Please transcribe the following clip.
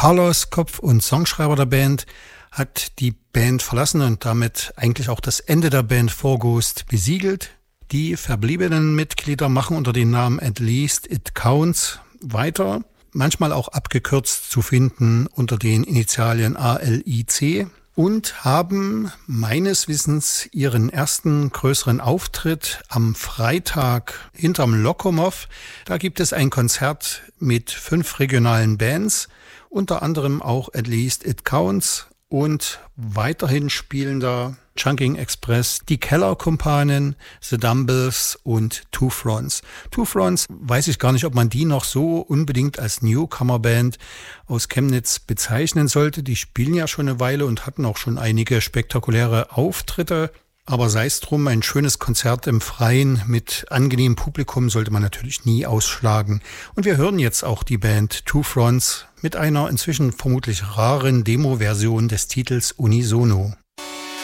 Carlos, Kopf und Songschreiber der Band, hat die Band verlassen und damit eigentlich auch das Ende der Band Four Ghost besiegelt. Die verbliebenen Mitglieder machen unter dem Namen At Least It Counts weiter, manchmal auch abgekürzt zu finden unter den Initialien ALIC, und haben meines Wissens ihren ersten größeren Auftritt am Freitag hinterm Lokomov. Da gibt es ein Konzert mit 5 regionalen Bands, unter anderem auch At Least It Counts, und weiterhin spielen da Chunking Express, die Keller-Kumpanen, The Dumbles und Two Fronts. Two Fronts, weiß ich gar nicht, ob man die noch so unbedingt als Newcomer-Band aus Chemnitz bezeichnen sollte. Die spielen ja schon eine Weile und hatten auch schon einige spektakuläre Auftritte. Aber sei es drum, ein schönes Konzert im Freien mit angenehmem Publikum sollte man natürlich nie ausschlagen. Und wir hören jetzt auch die Band Two Fronts mit einer inzwischen vermutlich raren Demo-Version des Titels Unisono.